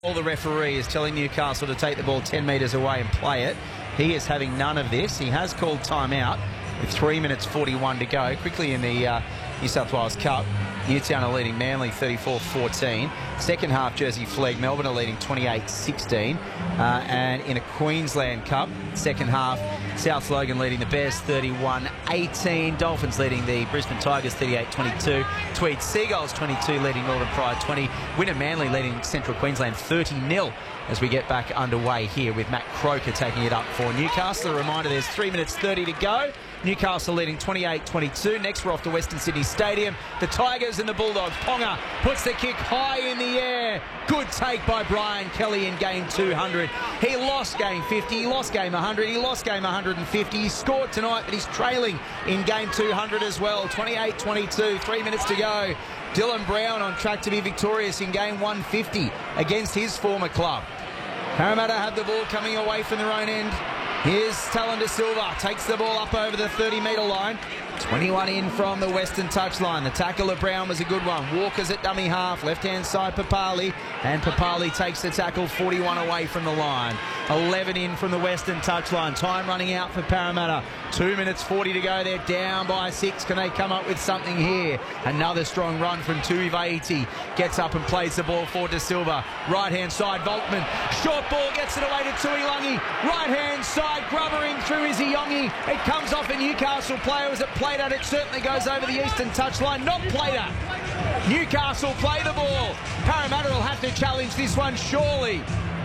All the referee is telling Newcastle to take the ball 10 metres away and play it. He is having none of this. He has called timeout with 3 minutes 41 to go. Quickly in the New South Wales Cup, Newtown are leading Manly 34-14. Second half, Jersey Flegg, Melbourne are leading 28-16. And in a Queensland Cup, second half, South Logan leading the Bears 31-18. Dolphins leading the Brisbane Tigers 38-22. Tweed Seagulls 22 leading Northern Pride 20. Winner Manly leading Central Queensland 30-0 as we get back underway here with Matt Croker taking it up for Newcastle. A reminder, there's 3 minutes 30 to go. Newcastle leading 28-22. Next, we're off to Western Sydney Stadium. The Tigers and the Bulldogs. Ponga puts the kick high in the air. Good take by Brian Kelly in game 200. He lost game 50. He lost game 100. He lost game 150. He scored tonight, but he's trailing in game 200 as well. 28-22. 3 minutes to go. Dylan Brown on track to be victorious in game 150 against his former club. Parramatta have the ball coming away from their own end. Here's Talon De Silva, takes the ball up over the 30-metre line. 21 in from the western touchline. The tackle of Brown was a good one. Walker's at dummy half, left-hand side Papali, and Papali takes the tackle 41 away from the line. 11 in from the western touchline. Time running out for Parramatta. 2 minutes 40 to go. They're down by 6. Can they come up with something here? Another strong run from Tuivasa. Gets up and plays the ball for De Silva. Right-hand side, Volkman. Short ball gets it away to Tuilagi. Right-hand side, grubbering through is Iongi. It comes off a Newcastle player. Was it played at? It certainly goes over the eastern touchline. Not played at. Newcastle play the ball. Parramatta will have to challenge this one, surely.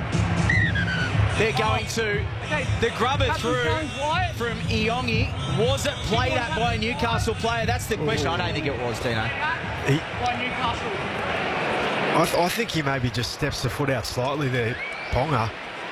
They're going to. The grubber through from Iongi. Was it played at by a Newcastle player? That's the question. I don't think it was, Dino. By Newcastle. I think he maybe just steps the foot out slightly there, Ponga.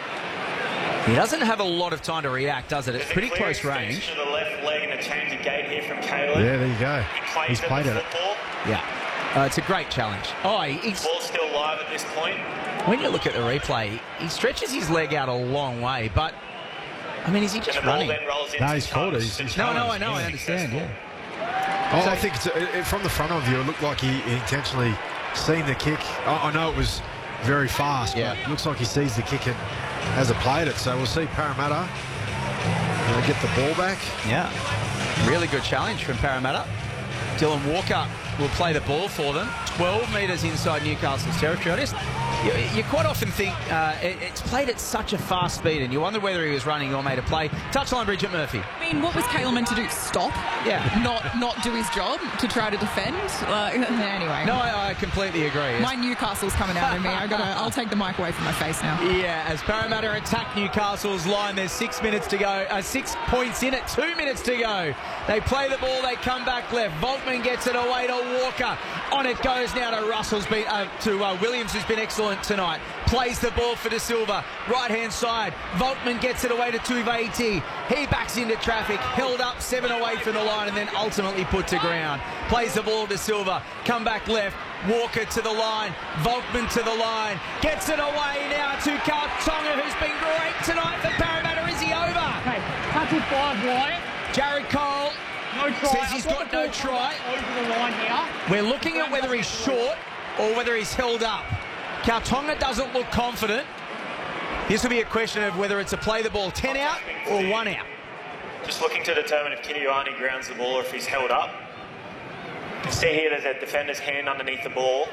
He doesn't have a lot of time to react, does it? It's pretty close range. To the left leg and a change of gait here from Caleb. Yeah, there you go. He's played it. Yeah. It's a great challenge. Ball's still live at this point. When you look at the replay, he stretches his leg out a long way, but, I mean, is he just running? No, he's caught it. No, I know, I understand, yeah. Oh, I think from the front of you, it looked like he intentionally seen the kick. I know it was very fast, but it looks like he sees the kick and hasn't played it. So we'll see Parramatta get the ball back. Yeah, really good challenge from Parramatta. Dylan Walker will play the ball for them. 12 metres inside Newcastle's territory. You quite often think it's played at such a fast speed, and you wonder whether he was running or made a play. Touchline, Bridget Murphy. I mean, what was Caleb meant to do? Stop? Yeah. Not do his job to try to defend? Anyway. No, I completely agree. My Newcastle's coming out of me. I'll take the mic away from my face now. Yeah, as Parramatta attack Newcastle's line, there's 6 minutes to go. 6 points in it, 2 minutes to go. They play the ball, they come back left. Volkman gets it away to Walker. On it goes now to Williams, who's been excellent tonight. Plays the ball for De Silva. Right-hand side. Volkman gets it away to Tuivasa. He backs into traffic. Held up 7 away from the line and then ultimately put to ground. Plays the ball to Silva. Come back left. Walker to the line. Volkman to the line. Gets it away now to Tonga, who's been great tonight for Parramatta. Is he over? Okay, tackle 5 wide. Jared Cole. No try. Says he's got no try. Over the line here. We're looking at whether he's short or whether he's held up. Kautonga doesn't look confident. This will be a question of whether it's a play the ball 10 out or 1 out. Just looking to determine if Kiriani grounds the ball or if he's held up. You can see here there's a defender's hand underneath the ball.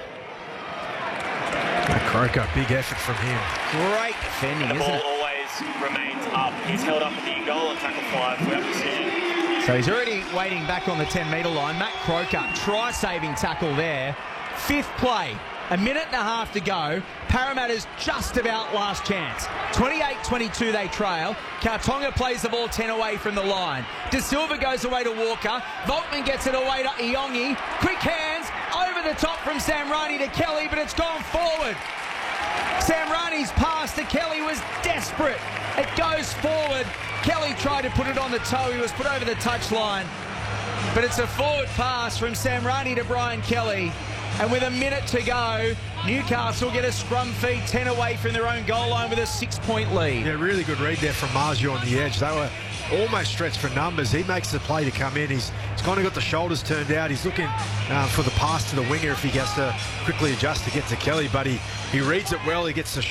Croker, big effort from him. Great defending, The isn't ball it? always remains up. He's held up at the goal on tackle 5. We have decision. So he's already waiting back on the 10-metre line. Matt Croker, try-saving tackle there. 5th play. A minute and a half to go. Parramatta's just about last chance. 28-22 they trail. Kautonga plays the ball 10 away from the line. De Silva goes away to Walker. Volkman gets it away to Iongi. Quick hands over the top from Samrani to Kelly, but it's gone forward. Samrani's pass to Kelly was desperate. It goes forward. Kelly tried to put it on the toe. He was put over the touchline. But it's a forward pass from Samrani to Brian Kelly. And with a minute to go, Newcastle get a scrum feed 10 away from their own goal line with a 6-point lead. Yeah, really good read there from Marzio on the edge. They were almost stretched for numbers. He makes the play to come in. He's kind of got the shoulders turned out. He's looking for the pass to the winger if he gets to quickly adjust to get to Kelly, but he reads it well. He gets the